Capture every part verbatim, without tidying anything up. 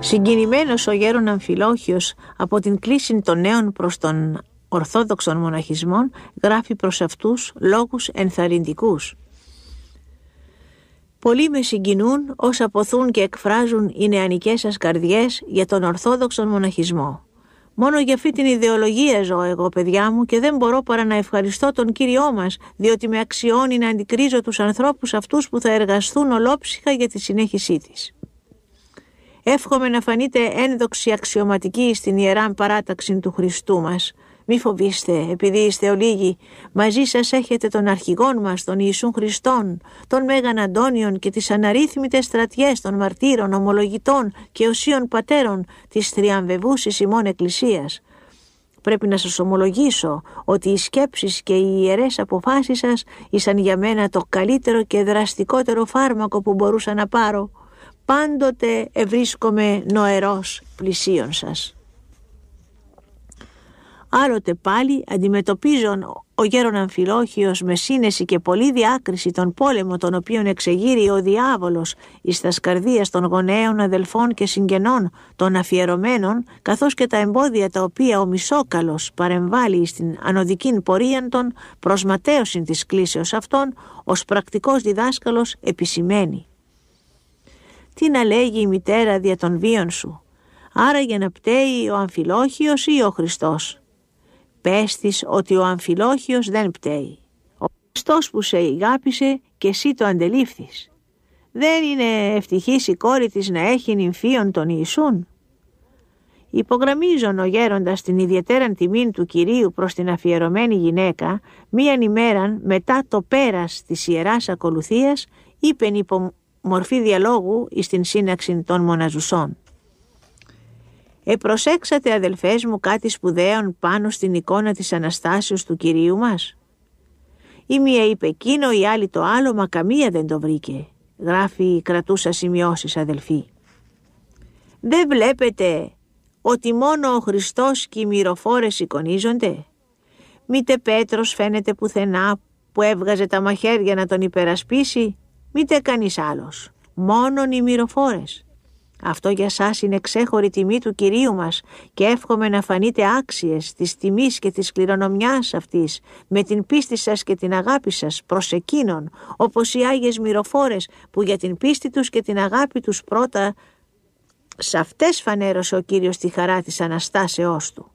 Συγκινημένος ο γέρον Αμφιλόχιος από την κλίση των νέων προς τον ορθόδοξων μοναχισμών, γράφει προς αυτούς λόγους ενθαρρυντικούς. «Πολλοί με συγκινούν όσα ποθούν και εκφράζουν οι νεανικές σας καρδιές για τον ορθόδοξον μοναχισμό. Μόνο για αυτή την ιδεολογία ζω εγώ, παιδιά μου, και δεν μπορώ παρά να ευχαριστώ τον Κύριό μας, διότι με αξιώνει να αντικρίζω τους ανθρώπους αυτούς που θα εργαστούν ολόψυχα για τη συνέχισή της. Εύχομαι να φανείτε ένδοξοι αξιωματικοί στην Ιεράν Παράταξη του Χριστού μας. Μη φοβήστε, επειδή είστε ολίγοι, μαζί σας έχετε τον αρχηγόν μας, τον Ιησούν Χριστόν, τον Μέγαν Αντώνιον και τις αναρρύθμιτες στρατιές των μαρτύρων, ομολογητών και οσίων πατέρων της θριαμβευούσης ημών Εκκλησίας. Πρέπει να σας ομολογήσω ότι οι σκέψεις και οι ιερές αποφάσεις σας ήσαν για μένα το καλύτερο και δραστικότερο φάρμακο που μπορούσα να πάρω. Πάντοτε ευρίσκομαι νοερός πλησίον σας». Άλλοτε πάλι αντιμετωπίζον ο γέρον Αμφιλόχιος με σύνεση και πολλή διάκριση τον πόλεμο τον οποίον εξεγείρει ο διάβολος εις τας καρδίας των γονέων, αδελφών και συγγενών των αφιερωμένων, καθώς και τα εμπόδια τα οποία ο Μισόκαλος παρεμβάλλει στην ανωδικήν πορείαν των προς ματαίωσιν της κλίσεως αυτών, ως πρακτικός διδάσκαλος επισημαίνει. «Τι να λέγει η μητέρα δια των βίων σου, άρα για να πταίει ο Αμφιλόχιος ή ο Χριστός? Πες της ότι ο Αμφιλόχιος δεν πταίει. Ο Χριστός που σε αγάπησε και εσύ το αντελήφθης. Δεν είναι ευτυχής η κόρη της να έχει νυμφίον τον Ιησούν?» Υπογραμμίζον ο γέροντας την ιδιαίτεραν τιμήν του Κυρίου προς την αφιερωμένη γυναίκα, μίαν ημέραν μετά το πέρας της Ιεράς Ακολουθίας, είπεν υπό μορφή διαλόγου εις την σύναξη των μοναζουσών. «Επροσέξατε, αδελφές μου, κάτι σπουδαίον πάνω στην εικόνα της Αναστάσεως του Κυρίου μας? Η μία είπε εκείνο, η άλλη το άλλο, μα καμία δεν το βρήκε», γράφει η κρατούσα σημειώσεις αδελφοί. «Δεν βλέπετε ότι μόνο ο Χριστός και οι μυροφόρες εικονίζονται? Μήτε Πέτρος φαίνεται πουθενά που έβγαζε τα μαχαίρια να τον υπερασπίσει, μήτε κανείς άλλος, μόνον οι μυροφόρες. Αυτό για σας είναι ξέχωρη τιμή του Κυρίου μας και εύχομαι να φανείτε άξιες της τιμής και της κληρονομιάς αυτής με την πίστη σας και την αγάπη σας προς εκείνον, όπως οι Άγιες Μυροφόρες που για την πίστη τους και την αγάπη τους πρώτα σε αυτές φανέρωσε ο Κύριος τη χαρά της Αναστάσεώς του».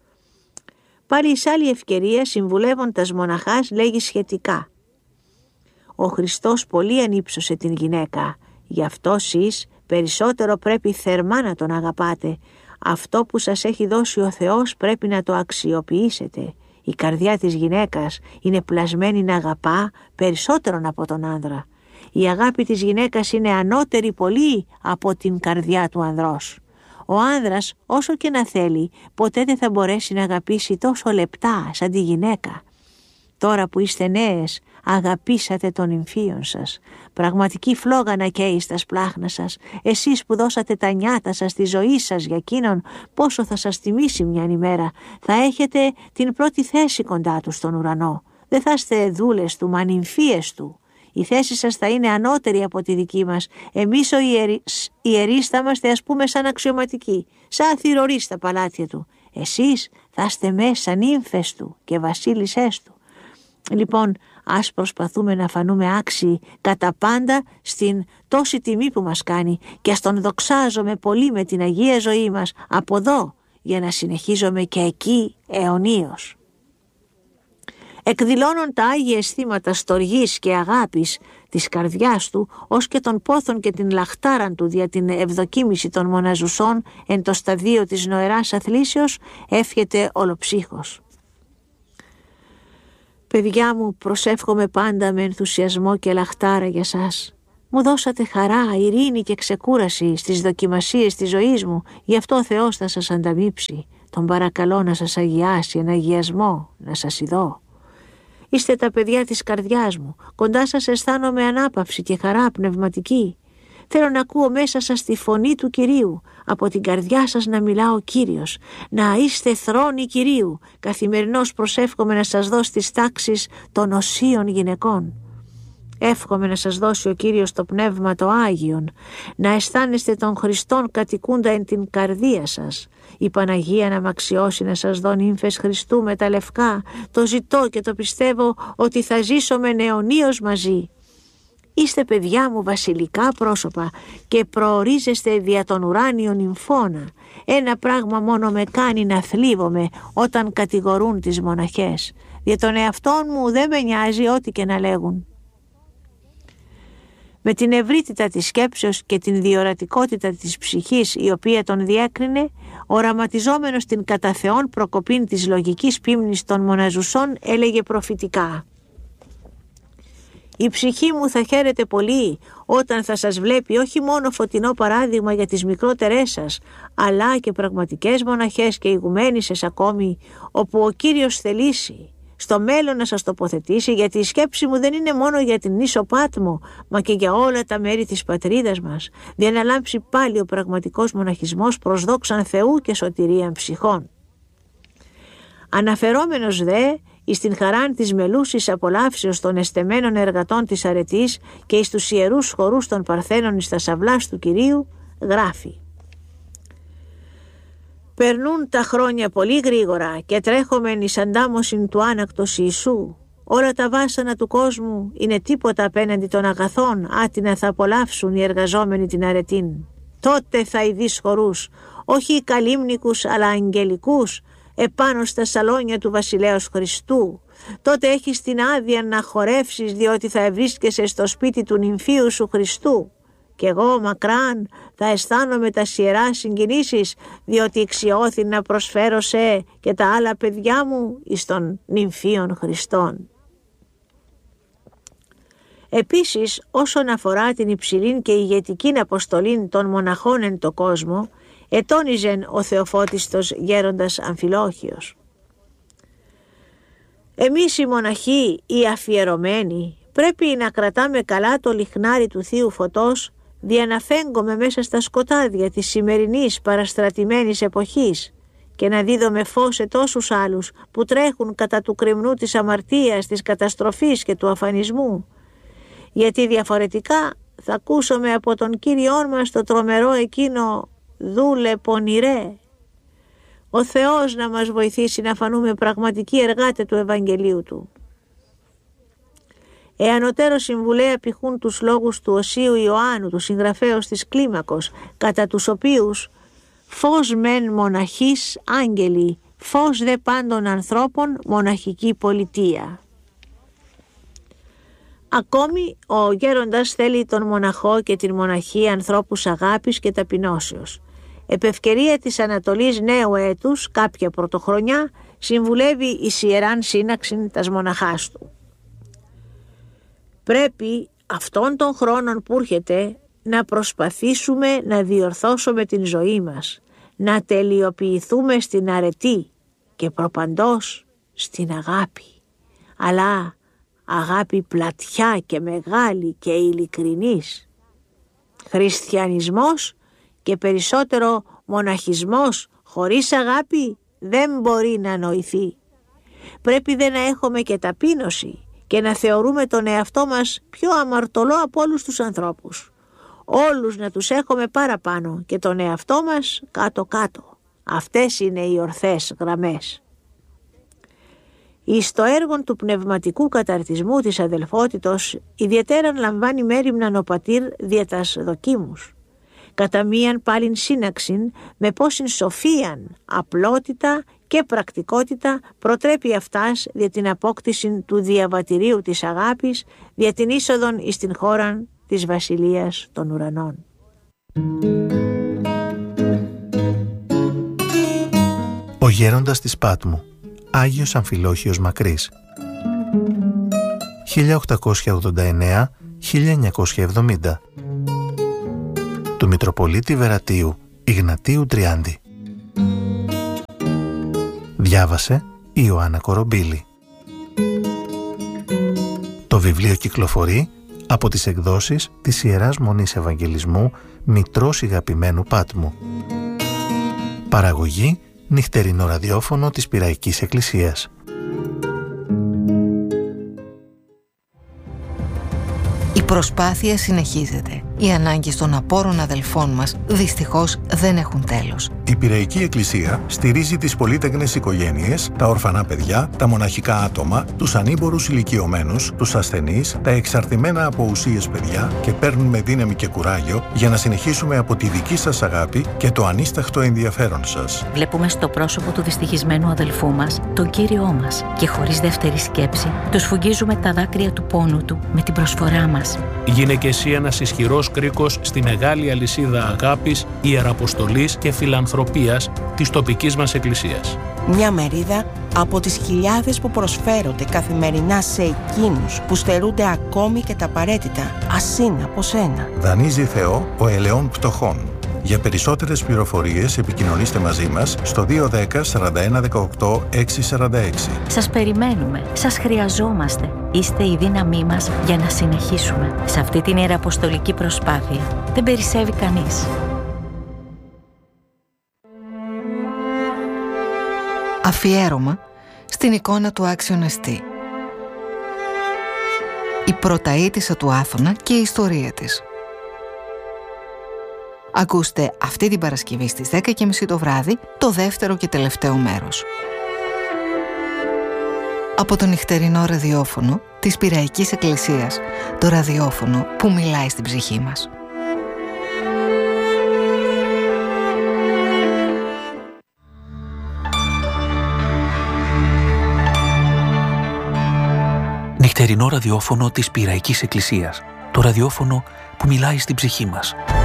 Πάλι εις άλλη ευκαιρία συμβουλεύοντας μοναχάς λέγει σχετικά: «Ο Χριστός πολύ ανύψωσε την γυναίκα, γι' αυτό σεις περισσότερο πρέπει θερμά να τον αγαπάτε. Αυτό που σας έχει δώσει ο Θεός πρέπει να το αξιοποιήσετε. Η καρδιά της γυναίκας είναι πλασμένη να αγαπά περισσότερον από τον άνδρα. Η αγάπη της γυναίκας είναι ανώτερη πολύ από την καρδιά του ανδρός. Ο άνδρας, όσο και να θέλει, ποτέ δεν θα μπορέσει να αγαπήσει τόσο λεπτά σαν τη γυναίκα. Τώρα που είστε νέες, αγαπήσατε τον νυμφίον σας. Πραγματική φλόγα να καίει στα σπλάχνα σας. Εσείς που δώσατε τα νιάτα σας, τη ζωή σας για εκείνον, πόσο θα σας τιμήσει μιαν ημέρα. Θα έχετε την πρώτη θέση κοντά του στον ουρανό. Δεν θα είστε δούλες του, μα νυμφίες του. Η θέση σας θα είναι ανώτερη από τη δική μας. Εμείς οι ιερείς, ιερείς θα είμαστε, ας πούμε, σαν αξιωματικοί, σαν θυρωρείς στα παλάτια του. Εσείς θα είστε μέσα νύμφες του και βασίλισσές του. Λοιπόν, ας προσπαθούμε να φανούμε άξιοι κατά πάντα στην τόση τιμή που μας κάνει και ας τον δοξάζομαι πολύ με την Αγία ζωή μας από εδώ, για να συνεχίζομαι και εκεί αιωνίως. Εκδηλώνουν τα Άγια αισθήματα στοργής και αγάπης της καρδιάς του, ως και των πόθων και την λαχτάραν του δια την ευδοκίμηση των μοναζουσών εν το σταδίο της νοεράς αθλήσεως, εύχεται ολοψύχος. Παιδιά μου, προσεύχομαι πάντα με ενθουσιασμό και λαχτάρα για σας. Μου δώσατε χαρά, ειρήνη και ξεκούραση στις δοκιμασίες της ζωής μου, γι' αυτό ο Θεός θα σας ανταμείψει. Τον παρακαλώ να σας αγιάσει, ένα αγιασμό, να σας ειδώ. Είστε τα παιδιά της καρδιάς μου, κοντά σας αισθάνομαι ανάπαυση και χαρά πνευματική. Θέλω να ακούω μέσα σας τη φωνή του Κυρίου, από την καρδιά σας να μιλά ο Κύριος, να είστε θρόνοι Κυρίου. Καθημερινώς προσεύχομαι να σας δώσω τις τάξεις των οσίων γυναικών. Εύχομαι να σας δώσει ο Κύριος το Πνεύμα το Άγιον, να αισθάνεστε τον Χριστόν κατοικούντα εν την καρδία σας. Η Παναγία να μ' αξιώσει να σας δω νύμφες Χριστού με τα λευκά. Το ζητώ και το πιστεύω ότι θα ζήσω με αιωνίως μαζί. Είστε παιδιά μου βασιλικά πρόσωπα και προορίζεστε δια των ουράνιων νυμφώνα. Ένα πράγμα μόνο με κάνει να θλίβομαι όταν κατηγορούν τις μοναχές. Για τον εαυτόν μου δεν με νοιάζει ό,τι και να λέγουν. Με την ευρύτητα της σκέψεως και την διορατικότητα της ψυχής η οποία τον διέκρινε, οραματιζόμενος την κατά Θεόν προκοπήν της λογικής πίμνης των μοναζουσών, έλεγε προφητικά: «Η ψυχή μου θα χαίρεται πολύ όταν θα σας βλέπει όχι μόνο φωτεινό παράδειγμα για τις μικρότερές σας, αλλά και πραγματικές μοναχές και ηγουμένισσες ακόμη, όπου ο Κύριος θελήσει στο μέλλον να σας τοποθετήσει, γιατί η σκέψη μου δεν είναι μόνο για την ίσο Πάτμο, μα και για όλα τα μέρη της πατρίδας μας, για να λάμψει πάλι ο πραγματικός μοναχισμός προς δόξαν Θεού και σωτηρίαν ψυχών». Αναφερόμενος δε εις την χαράν της μελούσης απολαύσεως των εστεμένων εργατών της αρετής και εις τους ιερούς χορούς των Παρθένων εις τα σαυλάς του Κυρίου, γράφει: «Περνούν τα χρόνια πολύ γρήγορα και τρέχομεν εις αντάμωσιν του άνακτος Ιησού. Όλα τα βάσανα του κόσμου είναι τίποτα απέναντι των αγαθών, άτινα θα απολαύσουν οι εργαζόμενοι την αρετήν. Τότε θα ειδείς χορούς, όχι καλύμνικους αλλά αγγελικούς, επάνω στα σαλόνια του Βασιλέως Χριστού. Τότε έχεις την άδεια να χορεύσεις, διότι θα ευρίσκεσαι στο σπίτι του νυμφίου σου Χριστού. Κι εγώ μακράν θα αισθάνομαι τα ιερά συγκινήσεις, διότι εξιώθη να προσφέρω σε και τα άλλα παιδιά μου εις των νυμφίων Χριστών». Επίσης, όσον αφορά την υψηλήν και ηγετικήν αποστολήν των μοναχών εν το κόσμο, ετώνιζεν ο θεοφώτιστος γέροντας Αμφιλόχιος: «Εμείς οι μοναχοί, οι αφιερωμένοι, πρέπει να κρατάμε καλά το λιχνάρι του Θείου Φωτός, δια να φέγγουμε μέσα στα σκοτάδια της σημερινής παραστρατημένης εποχής και να δίδουμε φως σε τόσους άλλους που τρέχουν κατά του κρημνού της αμαρτίας, της καταστροφής και του αφανισμού. Γιατί διαφορετικά θα ακούσουμε από τον Κύριόν μας το τρομερό εκείνο «Δούλε πονηρέ». Ο Θεός να μας βοηθήσει να φανούμε πραγματικοί εργάτες του Ευαγγελίου Του. Εανωτέρω συμβουλέα πηχούν τους λόγους του Οσίου Ιωάννου, του συγγραφέως της Κλίμακος, κατά τους οποίους «φως μεν μοναχής άγγελοι, φως δε πάντων ανθρώπων μοναχική πολιτεία». Ακόμη ο γέροντας θέλει τον μοναχό και την μοναχή ανθρώπους αγάπης και ταπεινώσεως. Επ' ευκαιρία της Ανατολής νέου έτους, κάποια πρωτοχρονιά, συμβουλεύει εις ιεράν σύναξην τας μοναχάς του. Πρέπει αυτόν τον χρόνων που έρχεται να προσπαθήσουμε να διορθώσουμε την ζωή μας, να τελειοποιηθούμε στην αρετή και προπαντός στην αγάπη, αλλά αγάπη πλατιά και μεγάλη και ειλικρινής. Χριστιανισμός και περισσότερο μοναχισμός χωρίς αγάπη δεν μπορεί να νοηθεί. Πρέπει δε να έχουμε και ταπείνωση και να θεωρούμε τον εαυτό μας πιο αμαρτωλό από όλους τους ανθρώπους. Όλους να τους έχουμε παραπάνω και τον εαυτό μας κάτω-κάτω. Αυτές είναι οι ορθές γραμμές. Εις το έργο του πνευματικού καταρτισμού της αδελφότητος ιδιαίτερα λαμβάνει μέριμναν ο πατήρ δια τας δοκίμους. Κατά μίαν πάλιν σύναξην με πόσην σοφίαν, απλότητα και πρακτικότητα προτρέπει αυτάς δια την απόκτηση του διαβατηρίου της αγάπης, δια την είσοδον εις την χώραν της Βασιλείας των Ουρανών. Ο γέροντας της Πάτμου, Άγιος Αμφιλόχιος Μακρύς, χίλια οκτακόσια ογδόντα εννέα με χίλια εννιακόσια εβδομήντα, του Μητροπολίτη Βερατίου Ιγνατίου Τριάντη. Διάβασε η Ιωάννα Κορομπίλη. Το βιβλίο κυκλοφορεί από τις εκδόσεις της Ιεράς Μονής Ευαγγελισμού Μητρός Ηγαπημένου Πάτμου. Παραγωγή νυχτερινό ραδιόφωνο της Πειραϊκής Εκκλησίας. προσπάθεια συνεχίζεται. Οι ανάγκες των απόρων αδελφών μας δυστυχώς δεν έχουν τέλος. Η Πειραϊκή Εκκλησία στηρίζει τις πολύτεκνες οικογένειες, τα ορφανά παιδιά, τα μοναχικά άτομα, τους ανήμπορους ηλικιωμένους, τους ασθενείς, τα εξαρτημένα από ουσίες παιδιά και παίρνουμε δύναμη και κουράγιο για να συνεχίσουμε από τη δική σας αγάπη και το ανίσταχτο ενδιαφέρον σας. Βλέπουμε στο πρόσωπο του δυστυχισμένου αδελφού μας τον Κύριό μας και χωρίς δεύτερη σκέψη του σφουγγίζουμε τα δάκρυα του πόνου του με την προσφορά μας. Γίνε και εσύ ένας ισχυρός κρίκος στη μεγάλη αλυσίδα αγάπης, ιεραποστολής και φιλανθρωπίας της τοπικής μας εκκλησίας. Μια μερίδα από τις χιλιάδες που προσφέρονται καθημερινά σε εκείνους που στερούνται ακόμη και τα απαραίτητα, ας είναι από σένα. Δανείζει Θεό ο ελαιών πτωχών. Για περισσότερες πληροφορίες επικοινωνήστε μαζί μας στο δύο ένα μηδέν σαράντα ένα δεκαοκτώ εξακόσια σαράντα έξι. Σας περιμένουμε, σας χρειαζόμαστε. Είστε η δύναμή μας για να συνεχίσουμε. Σε αυτή την ιεραποστολική προσπάθεια δεν περισσεύει κανείς. Αφιέρωμα στην εικόνα του άξιον εστί. Η πρωταΐτισσα του Άθωνα και η ιστορία της. Ακούστε αυτή την Παρασκευή στις δέκα και μισή το βράδυ το δεύτερο και τελευταίο μέρος. Από το νυχτερινό ραδιόφωνο της Πειραϊκής Εκκλησίας, το ραδιόφωνο που μιλάει στην ψυχή μας. Νυχτερινό ραδιόφωνο της Πειραϊκής Εκκλησίας, το ραδιόφωνο που μιλάει στην ψυχή μας.